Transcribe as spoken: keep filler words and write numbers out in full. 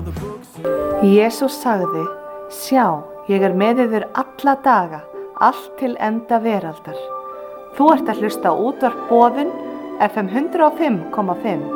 Jesús sagði: Sjá, ég er með yður alla daga, allt til enda veraldar. Þú ert að hlusta á útvarp Boðun, F M hundrað og fimm komma fimm.